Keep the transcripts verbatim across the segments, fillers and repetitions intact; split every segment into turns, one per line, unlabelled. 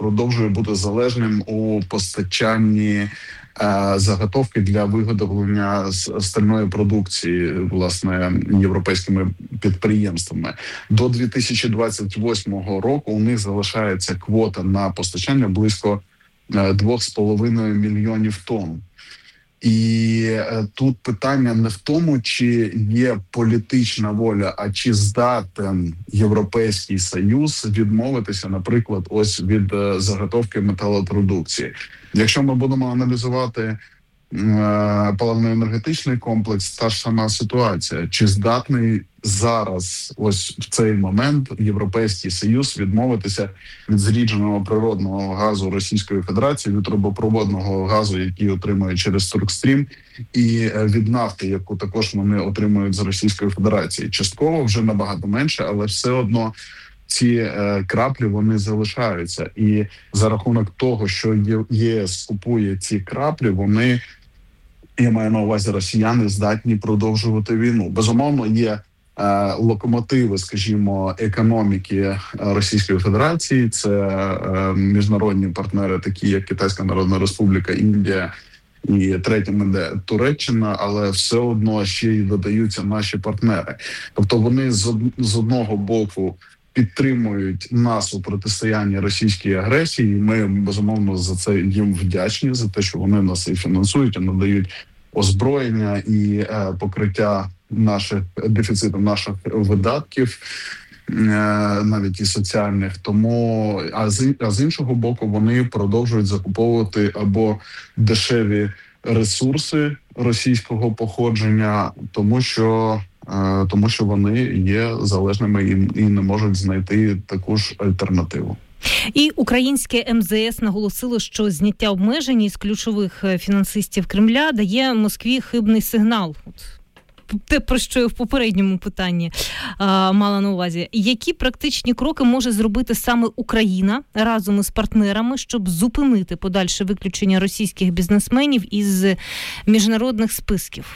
продовжує бути залежним у постачанні заготовки для виготовлення стальної продукції, власне, європейськими підприємствами. До дві тисячі двадцять восьмого року у них залишається квота на постачання близько двох з половиною мільйонів тонн. І тут питання не в тому, чи є політична воля, а чи здатен Європейський Союз відмовитися, наприклад, ось від заготовки металопродукції. Якщо ми будемо аналізувати е, паливно-енергетичний комплекс, та ж сама ситуація. Чи здатний зараз, ось в цей момент, Європейський Союз відмовитися від зрідженого природного газу Російської Федерації, від трубопроводного газу, який отримує через Туркстрім, і від нафти, яку також вони отримують з Російської Федерації. Частково вже набагато менше, але все одно ці е, краплі, вони залишаються. І за рахунок того, що ЄС купує ці краплі, вони, я маю на увазі, росіяни здатні продовжувати війну. Безумовно, є е, локомотиви, скажімо, економіки Російської Федерації. Це е, міжнародні партнери, такі як Китайська Народна Республіка, Індія, і третім іде Туреччина, але все одно ще й додаються наші партнери. Тобто вони з, з одного боку підтримують нас у протистоянні російській агресії. Ми, безумовно, за це їм вдячні, за те, що вони нас і фінансують, і надають озброєння і е, покриття наших дефіциту наших видатків, е, навіть і соціальних. Тому, а з, а з іншого боку, вони продовжують закуповувати або дешеві ресурси російського походження, тому що тому що вони є залежними і, і не можуть знайти таку ж альтернативу.
І українське ем зе ес наголосило, що зняття обмежень із ключових фінансистів Кремля дає Москві хибний сигнал. Те, про що я в попередньому питанні а, мала на увазі. Які практичні кроки може зробити саме Україна разом із партнерами, щоб зупинити подальше виключення російських бізнесменів із міжнародних списків?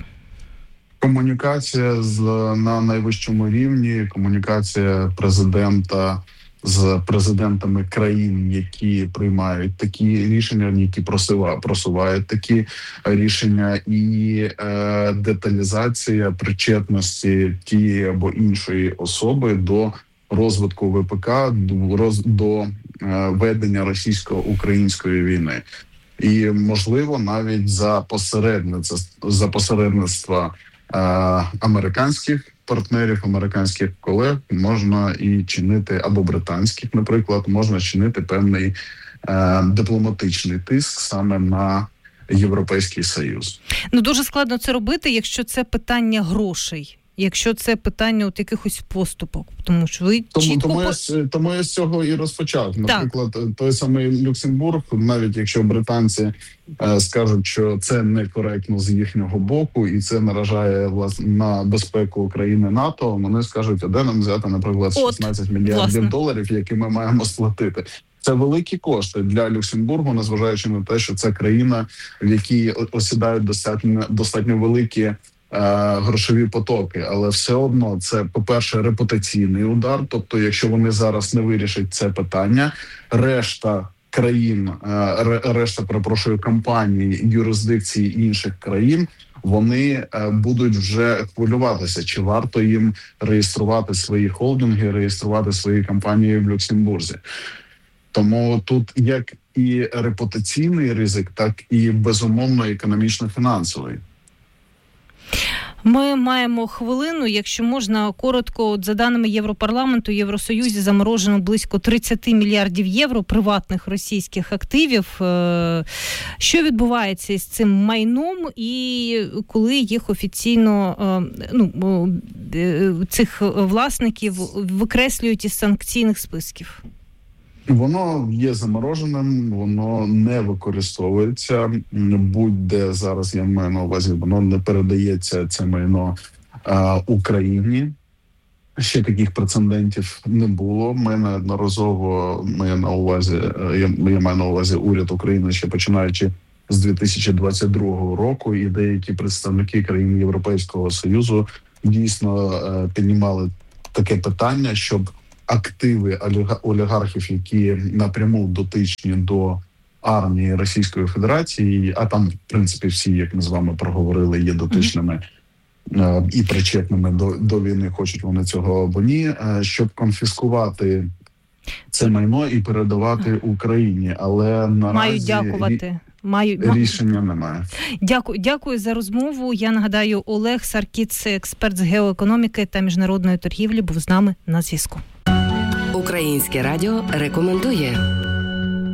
Комунікація з на найвищому рівні, комунікація президента з президентами країн, які приймають такі рішення, які просувають, просувають такі рішення, і е, деталізація причетності тієї або іншої особи до розвитку ВПК, до, роз, до е, ведення російсько-української війни. І, можливо, навіть за посередництва, за посередництва американських партнерів, американських колег можна і чинити, або британських, наприклад, можна чинити певний е, дипломатичний тиск саме на Європейський Союз.
Ну, дуже складно це робити, якщо це питання грошей. Якщо це питання от якихось поступок, тому що ви
тому,
чітко...
Тому, я, тому я з цього і розпочав. Наприклад, так. той самий Люксембург, навіть якщо британці е, скажуть, що це некоректно з їхнього боку, і це наражає, власне, на безпеку України НАТО, вони скажуть, а де нам взяти, наприклад, шістнадцять мільярдів власне. доларів, які ми маємо сплатити. Це великі кошти для Люксембургу, незважаючи на те, що це країна, в якій осідають достатньо, достатньо великі грошові потоки, але все одно це, по-перше, репутаційний удар. Тобто, якщо вони зараз не вирішать це питання, решта країн, решта, перепрошую, компаній, юрисдикції інших країн, вони будуть вже хвилюватися, чи варто їм реєструвати свої холдинги, реєструвати свої компанії в Люксембурзі. Тому тут як і репутаційний ризик, так і, безумовно, економічно-фінансовий.
Ми маємо хвилину, якщо можна, коротко. От за даними Європарламенту, Євросоюзі заморожено близько тридцять мільярдів євро приватних російських активів. Що відбувається із цим майном і коли їх офіційно, ну, цих власників викреслюють із санкційних списків?
Воно є замороженим, воно не використовується будь-де зараз, я маю на увазі, воно не передається, це майно, а, Україні. Ще таких прецедентів не було. Ми неодноразово, маю на увазі, я, я маю на увазі уряд України, ще починаючи з дві тисячі двадцять другого року, і деякі представники країн Європейського Союзу дійсно піднімали таке питання, щоб активи олігархів, які напряму дотичні до армії Російської Федерації, а там, в принципі, всі, як ми з вами проговорили, є дотичними mm-hmm. і причетними до, до війни, хочуть вони цього або ні, щоб конфіскувати це майно і передавати Україні. Але наразі
Маю дякувати. Маю...
рішення немає.
Дякую, дякую за розмову. Я нагадаю, Олег Саркіц, експерт з геоекономіки та міжнародної торгівлі, був з нами на зв'язку.
Українське радіо рекомендує.